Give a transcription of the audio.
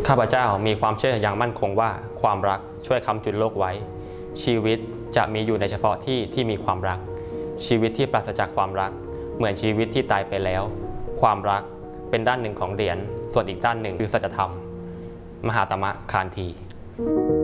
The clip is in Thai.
ข้าพเจ้ามีความเชื่ออย่างมั่นคงว่าความรักช่วยค้ำจุนโลกไว้ชีวิตจะมีอยู่ในเฉพาะที่มีความรักชีวิตที่ปราศจากความรักเหมือนชีวิตที่ตายไปแล้วความรักเป็นด้านหนึ่งของเหรียญส่วนอีกด้านหนึ่งคือสัจธรรมมหาตมะคานธี